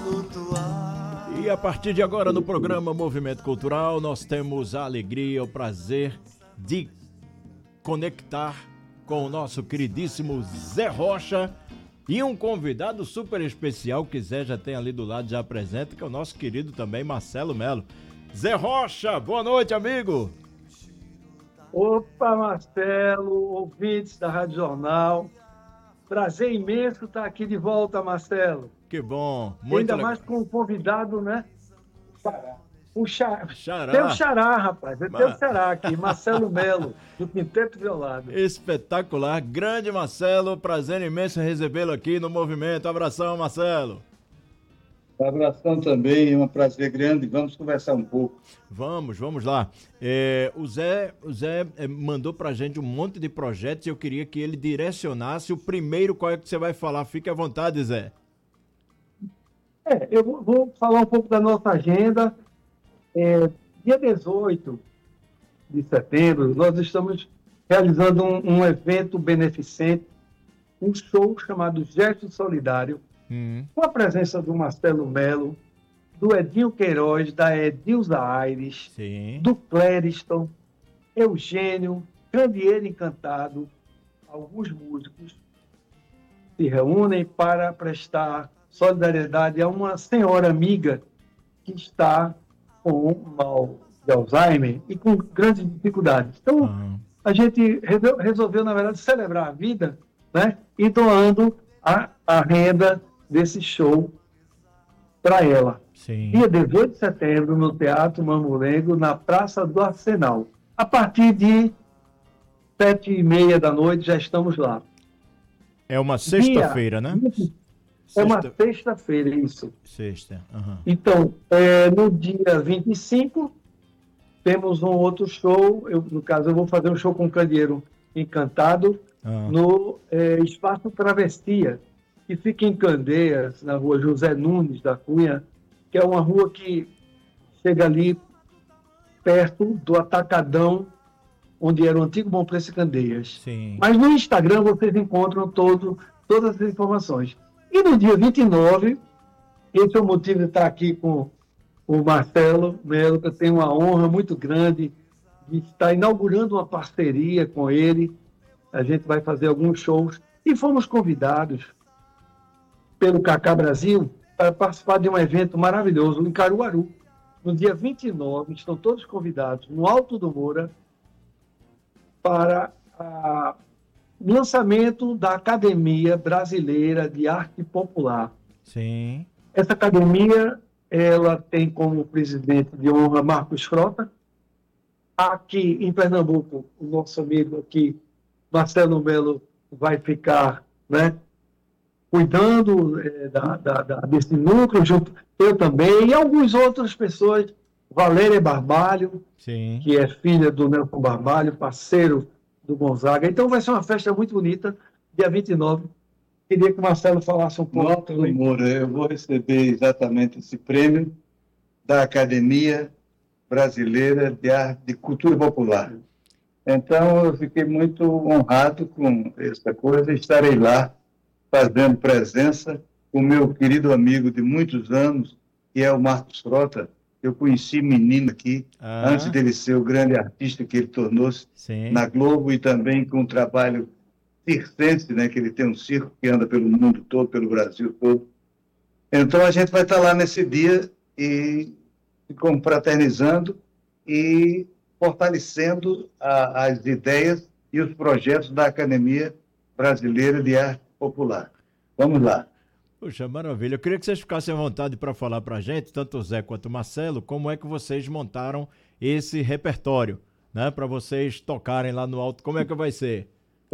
E a partir de agora no programa Movimento Cultural nós temos a alegria, o prazer de conectar com o nosso queridíssimo Zé Rocha e um convidado super especial que Zé já tem ali do lado, já apresenta, que é o nosso querido também Marcelo Melo. Zé Rocha, boa noite, amigo! Opa, Marcelo, ouvintes da Rádio Jornal. Prazer imenso estar aqui de volta, Marcelo. Que bom, muito muito ainda legal. Mais com o convidado, né? Xará. Tem o Xará, rapaz. Tem o Xará aqui, Marcelo Melo, do Quinteto Violado. Espetacular, grande Marcelo, prazer imenso recebê-lo aqui no Movimento. Abração, Marcelo. Um abração também, é um prazer grande. Vamos conversar um pouco. Vamos lá. O Zé mandou pra gente um monte de projetos e eu queria que ele direcionasse o primeiro. Qual é que você vai falar? Fique à vontade, Zé. Eu vou falar um pouco da nossa agenda. Dia 18 de setembro, nós estamos realizando um evento beneficente, um show chamado Gesto Solidário, com a presença do Marcelo Melo, do Edinho Queiroz, da Edilza Aires, Sim. do Clériston, Eugênio, Candeeiro Encantado. Alguns músicos se reúnem para prestar solidariedade a uma senhora amiga que está com mal de Alzheimer e com grandes dificuldades. Então, a gente resolveu, na verdade, celebrar a vida, né? E doando a renda desse show para ela. Sim. Dia 18 de setembro, no Teatro Mamulengo, na Praça do Arsenal. A partir de 7h30 da noite, já estamos lá. É uma sexta-feira, né? É uma sexta-feira, isso. Sexta. Então, no dia 25, temos um outro show. No caso, eu vou fazer um show com o Candeeiro Encantado no Espaço Travessia, que fica em Candeias, na rua José Nunes da Cunha, que é uma rua que chega ali perto do Atacadão, onde era o antigo Bom Preço Candeias. Sim. Mas no Instagram vocês encontram todas as informações. E no dia 29, esse é o motivo de estar aqui com o Marcelo Melo, que eu tenho uma honra muito grande de estar inaugurando uma parceria com ele. A gente vai fazer alguns shows e fomos convidados pelo Cacá Brasil para participar de um evento maravilhoso em Caruaru. No dia 29, estão todos convidados no Alto do Moura para o lançamento da Academia Brasileira de Arte Popular. Sim. Essa academia, ela tem como presidente de honra Marcos Frota. Aqui em Pernambuco, o nosso amigo aqui, Marcelo Melo, vai ficar, né, cuidando desse núcleo, junto eu também, e algumas outras pessoas. Valéria Barbalho, Sim. que é filha do Nelson Barbalho, parceiro do Gonzaga. Então vai ser uma festa muito bonita, dia 29. Queria que o Marcelo falasse um pouco. Moura, eu vou receber exatamente esse prêmio da Academia Brasileira de Arte de Cultura Popular. Então, eu fiquei muito honrado com essa coisa, estarei lá fazendo presença com o meu querido amigo de muitos anos, que é o Marcos Frota. Eu conheci menino aqui, antes dele ser o grande artista que ele tornou-se na Globo, e também com o trabalho circense, né, que ele tem um circo que anda pelo mundo todo, pelo Brasil todo. Então, a gente vai estar lá nesse dia e confraternizando e fortalecendo as ideias e os projetos da Academia Brasileira de Arte Popular. Vamos lá. Puxa, maravilha. Eu queria que vocês ficassem à vontade para falar para a gente, tanto o Zé quanto o Marcelo, como é que vocês montaram esse repertório, né, para vocês tocarem lá no alto. Como é que vai ser?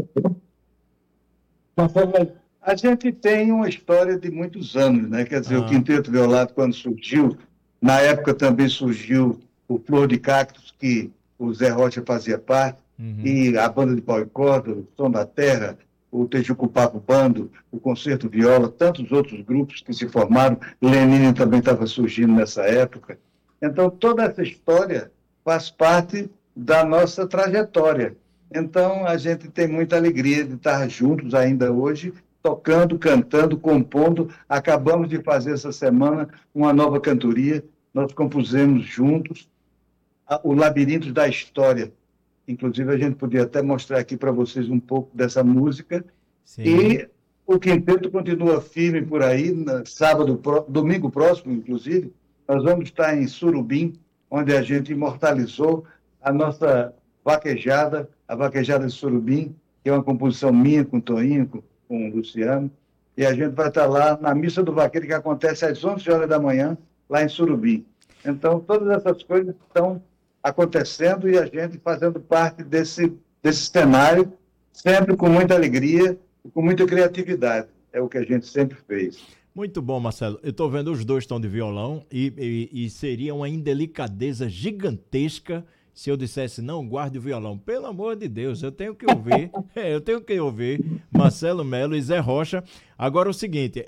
A gente tem uma história de muitos anos, né? Quer dizer, o Quinteto Violado, quando surgiu, na época também surgiu o Flor de Cactos, que o Zé Rocha fazia parte, e a Banda de Pau e Corda, o Som da Terra, o Tejuco Papo Bando, o Concerto Viola, tantos outros grupos que se formaram. Lenine também estava surgindo nessa época. Então, toda essa história faz parte da nossa trajetória. Então, a gente tem muita alegria de estar juntos ainda hoje tocando, cantando, compondo. Acabamos de fazer essa semana uma nova cantoria. Nós compusemos juntos o Labirinto da História. Inclusive, a gente podia até mostrar aqui para vocês um pouco dessa música. Sim. E o quinteto continua firme por aí. Domingo próximo, inclusive, nós vamos estar em Surubim, onde a gente imortalizou a nossa vaquejada, a Vaquejada de Surubim, que é uma composição minha com o Toinho, com o Luciano. E a gente vai estar lá na Missa do Vaqueiro, que acontece às 11 horas da manhã, lá em Surubim. Então, todas essas coisas estão acontecendo e a gente fazendo parte desse cenário, sempre com muita alegria e com muita criatividade. É o que a gente sempre fez. Muito bom, Marcelo. Eu estou vendo os dois estão de violão e seria uma indelicadeza gigantesca se eu dissesse não guarde o violão. Pelo amor de Deus, eu tenho que ouvir. Eu tenho que ouvir Marcelo Melo e Zé Rocha. Agora o seguinte,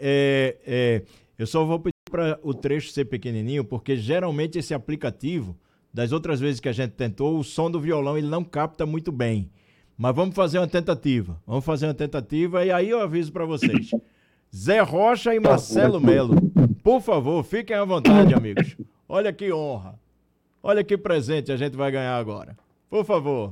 eu só vou pedir para o trecho ser pequenininho, porque geralmente esse aplicativo, das outras vezes que a gente tentou, o som do violão ele não capta muito bem. Mas vamos fazer uma tentativa. E aí eu aviso para vocês. Zé Rocha e Marcelo Melo, por favor, fiquem à vontade, amigos. Olha que honra. Olha que presente a gente vai ganhar agora. Por favor.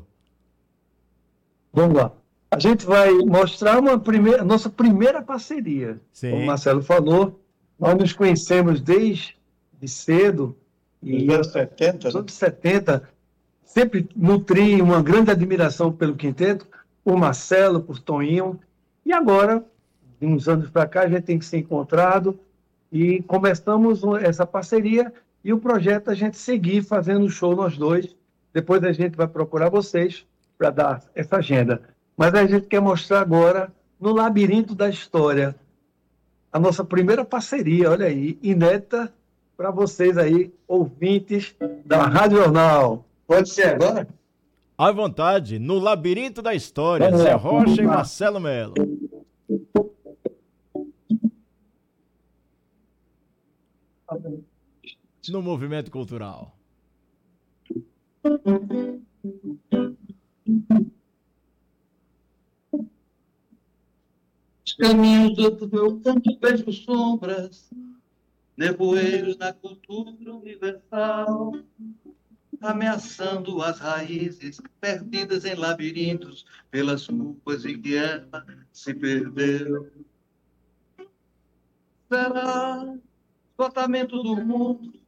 Vamos lá. A gente vai mostrar nossa primeira parceria. Sim. Como o Marcelo falou, nós nos conhecemos desde cedo. Nos anos 70. Nos anos 70, sempre nutri uma grande admiração pelo quinteto, por Marcelo, por Toinho. E agora, de uns anos para cá, a gente tem que se encontrado e começamos essa parceria e o projeto a gente seguir fazendo show nós dois. Depois a gente vai procurar vocês para dar essa agenda. Mas a gente quer mostrar agora, no Labirinto da História, a nossa primeira parceria, olha aí, inédita para vocês aí, ouvintes da Rádio Jornal. Pode ser agora? À vontade, no Labirinto da História, Zé Rocha e Marcelo Melo. No Movimento Cultural. Os caminhos do meu campo vejo sombras, nevoeiros na cultura universal, ameaçando as raízes perdidas em labirintos pelas culpas em que ela se perdeu. Será esgotamento do mundo,